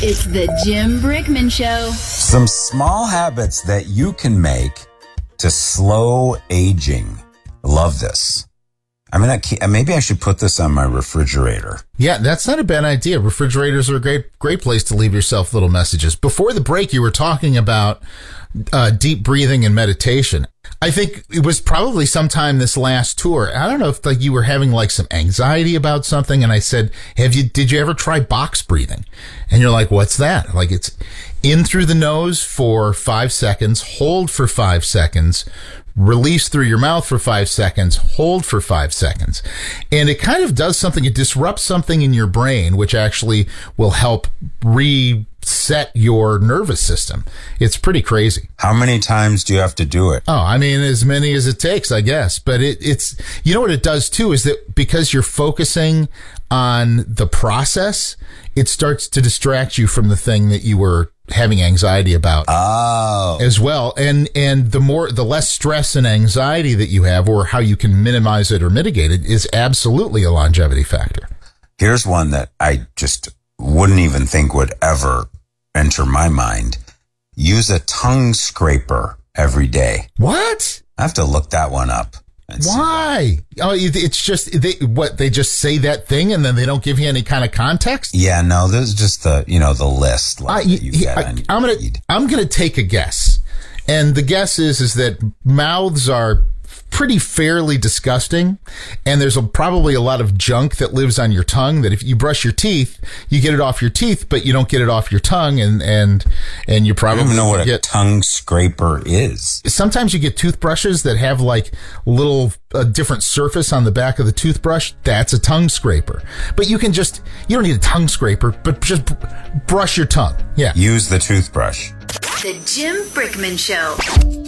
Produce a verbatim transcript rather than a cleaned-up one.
It's the Jim Brickman Show. Some small habits that you can make to slow aging. Love this. I mean, I maybe I should put this on my refrigerator. Yeah, that's not a bad idea. Refrigerators are a great, great place to leave yourself little messages. Before the break, you were talking about uh, deep breathing and meditation. I think it was probably sometime this last tour. I don't know if like you were having like some anxiety about something, and I said, "Have you? Did you ever try box breathing?" And you're like, "What's that?" Like it's in through the nose for five seconds, hold for five seconds. Release through your mouth for five seconds, hold for five seconds. And it kind of does something, it disrupts something in your brain, which actually will help reset your nervous system. It's pretty crazy. How many times do you have to do it? Oh, I mean, as many as it takes, I guess. But it, it's, you know what it does too, is that because you're focusing on the process, it starts to distract you from the thing that you were having anxiety about oh. as well. And, and the more, the less stress and anxiety that you have, or how you can minimize it or mitigate it, is absolutely a longevity factor. Here's one that I just wouldn't even think would ever enter my mind. Use a tongue scraper every day. What? I have to look that one up. Why? Oh, it's just, they, what, they just say that thing and then they don't give you any kind of context? Yeah, no, this is just the, you know, the list. Like, I, that you get I, I'm going to, I'm going to take a guess. And the guess is, is that mouths are pretty fairly disgusting, and there's a, probably a lot of junk that lives on your tongue that if you brush your teeth, you get it off your teeth, but you don't get it off your tongue, and and and you probably I don't even know what get, a tongue scraper is. Sometimes you get toothbrushes that have like little uh, different surface on the back of the toothbrush. That's a tongue scraper. But you can just, you don't need a tongue scraper, but just b- brush your tongue. Yeah. Use the toothbrush. The Jim Brickman Show.